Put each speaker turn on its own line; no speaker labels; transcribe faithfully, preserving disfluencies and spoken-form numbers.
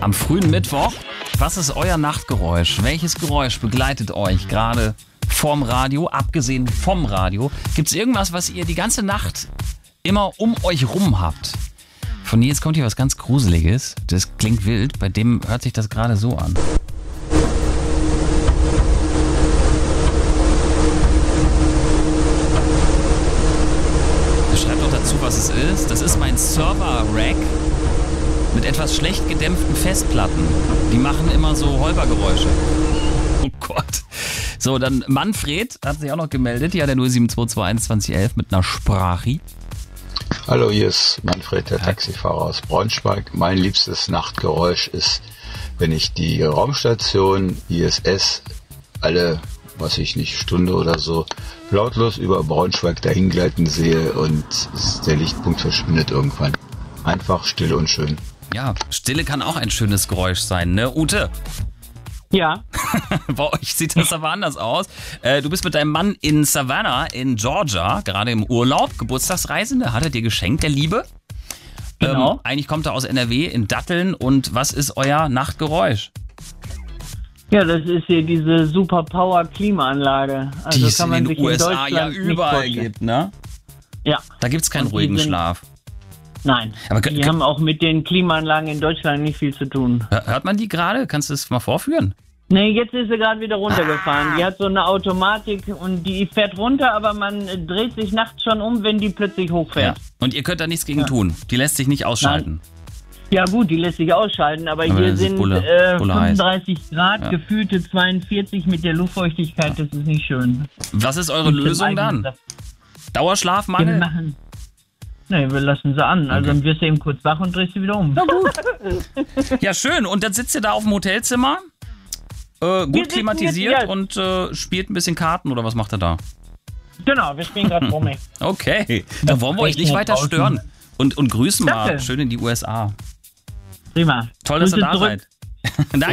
am frühen Mittwoch. Was ist euer Nachtgeräusch? Welches Geräusch begleitet euch gerade vorm Radio, abgesehen vom Radio? Gibt es irgendwas, was ihr die ganze Nacht immer um euch rum habt? Von Nils kommt hier was ganz Gruseliges. Das klingt wild. Bei dem hört sich das gerade so an. Schreibt doch dazu, was es ist. Das ist mein Server-Rack mit etwas schlecht gedämpften Festplatten. Die machen immer so Holpergeräusche. Oh Gott. So, dann Manfred hat sich auch noch gemeldet. Ja, der null sieben zwei zwei eins zwanzig elf mit einer Sprache.
Hallo, hier ist Manfred, der Taxifahrer aus Braunschweig. Mein liebstes Nachtgeräusch ist, wenn ich die Raumstation I S S alle, was ich nicht, Stunde oder so, lautlos über Braunschweig dahingleiten sehe und der Lichtpunkt verschwindet irgendwann. Einfach still und schön.
Ja, Stille kann auch ein schönes Geräusch sein, ne, Ute?
Ja.
Bei euch sieht das aber anders aus. Äh, du bist mit deinem Mann in Savannah in Georgia, gerade im Urlaub, Geburtstagsreisende, hat er dir geschenkt, der Liebe.
Genau.
Ähm, eigentlich kommt er aus N R W in Datteln. Und was ist euer Nachtgeräusch?
Ja, das ist hier diese Super-Power-Klimaanlage. Also
Die es
kann
in
man
den
sich
U S
in
A
Deutschland
ja
nicht
überall
vorstellen.
gibt, ne?
Ja.
Da gibt's keinen
Und die
ruhigen
sind-
Schlaf.
Nein,
Aber
die
kö-
haben auch mit den Klimaanlagen in Deutschland nicht viel zu tun.
Hör- Hört man die gerade? Kannst du das mal vorführen?
Nee, jetzt ist sie gerade wieder runtergefahren.
Ah.
Die hat so eine Automatik und die fährt runter, aber man äh, dreht sich nachts schon um, wenn die plötzlich hochfährt.
Und ihr könnt da nichts gegen tun. Die lässt sich nicht ausschalten.
Ja gut, die lässt sich ausschalten, aber,
Aber
hier
das ist
sind
Bulle-
äh,
Bulle heiß.
fünfunddreißig Grad,
Ja.
gefühlte zweiundvierzig mit der Luftfeuchtigkeit, das ist nicht schön.
Was ist eure
Und im
Lösung dann?
eigenen- Wir
Dauerschlafmangel?
machen. Nee, wir lassen sie an. Also
Okay.
dann wirst du eben kurz wach und drehst sie wieder um.
Ja, schön. Und dann sitzt ihr da auf dem Hotelzimmer, äh,
Wir
gut
sitzen
klimatisiert
jetzt, ja.
und äh, spielt ein bisschen Karten oder was macht er da?
Genau, wir spielen gerade Promi.
Okay, dann wollen wir euch nicht
regnet
weiter
draußen.
stören. Und, und grüßen mal
Danke.
schön in die U S A.
Prima.
Toll, dass ihr
Grüße
da
zurück.
seid. Danke.